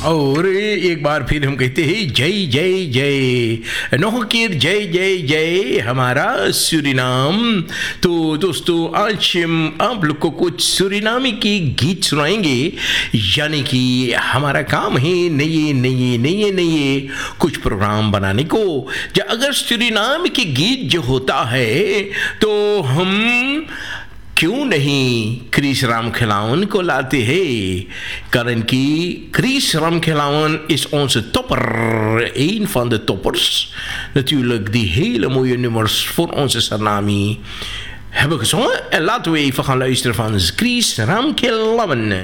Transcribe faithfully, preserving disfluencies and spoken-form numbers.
और एक बार फिर हम कहते हैं जय जय जय, नौकीर जय जय जय हमारा सूरीनाम। तो दोस्तों आज हम आप लोग को कुछ सूरीनामी की गीत सुनाएंगे, यानी कि हमारा काम है नए नए नए नए कुछ प्रोग्राम बनाने को। जो अगर सूरीनामी की गीत जो होता है तो हम क्यों नहीं क्रिस रामखिलावन को लाते हैं, कारण कि Chris Ramkelawan is onze topper, een van de toppers. Natuurlijk die hele mooie nummers voor onze Tsunami hebben gezongen. En laten we even gaan luisteren van Chris Ramkelawan.